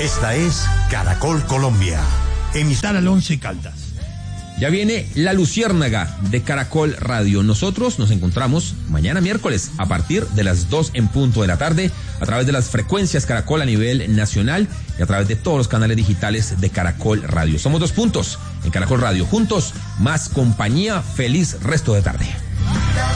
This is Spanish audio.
Esta es Caracol Colombia. Emisar al 11 Caldas. Ya viene La Luciérnaga de Caracol Radio. Nosotros nos encontramos mañana miércoles a partir de las 2 en punto de la tarde a través de las frecuencias Caracol a nivel nacional y a través de todos los canales digitales de Caracol Radio. Somos 2 puntos en Caracol Radio. Juntos, más compañía. Feliz resto de tarde.